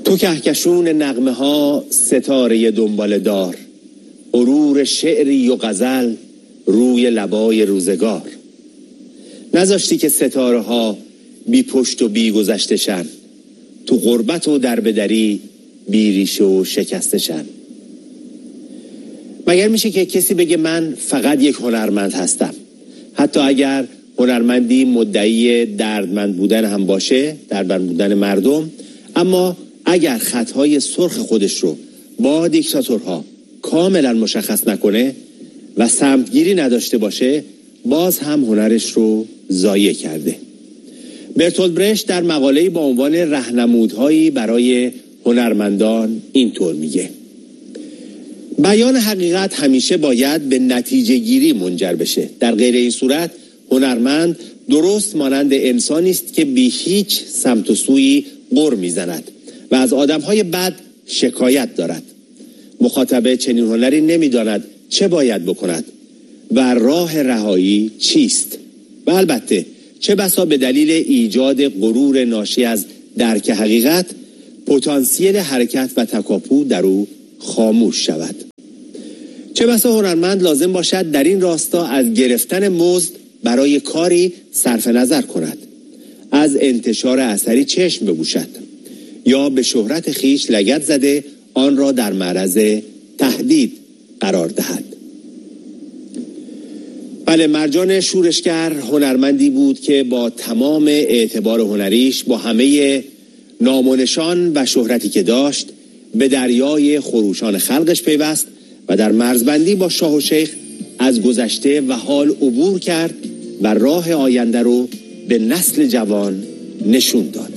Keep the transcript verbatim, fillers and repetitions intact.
تو کهکشون نغمه ها ستاره دنبال دار، غرور شعری و غزل روی لبای روزگار. نذاشتی که ستاره ها بی پشت و بی گذشتشن، تو غربت و دربدری بی ریشه و شکستشن. مگر میشه که کسی بگه من فقط یک هنرمند هستم، حتی اگر هنرمندی مدعی دردمند بودن هم باشه، دردمند بودن مردم، اما اگر خطهای سرخ خودش رو با دیکتاتورها کاملا مشخص نکنه و سمتگیری نداشته باشه، باز هم هنرش رو ضایع کرده. برتولد برشت در مقاله‌ای با عنوان راهنمودهایی برای هنرمندان اینطور میگه: بیان حقیقت همیشه باید به نتیجه گیری منجر بشه. در غیر این صورت هنرمند درست مانند انسانی است که بی هیچ سمت و سویی غر میزند و از آدمهای بد شکایت دارد. مخاطب چنین هنری نمیداند چه باید بکند و راه رهایی چیست. و البته چه بسا به دلیل ایجاد غرور ناشی از درک حقیقت، پتانسیل حرکت و تکاپو در او خاموش شود. چه بسا هنرمند لازم باشد در این راستا از گرفتن مزد برای کاری صرف نظر کند، از انتشار اثری چشم بپوشد یا به شهرت خیش لگد زده آن را در معرض تهدید قرار دهد. بله، مرجان شورشگر هنرمندی بود که با تمام اعتبار هنریش، با همه نام و نشان و شهرتی که داشت، به دریای خروشان خلقش پیوست و در مرزبندی با شاه و شیخ از گذشته و حال عبور کرد و راه آینده رو به نسل جوان نشون داد.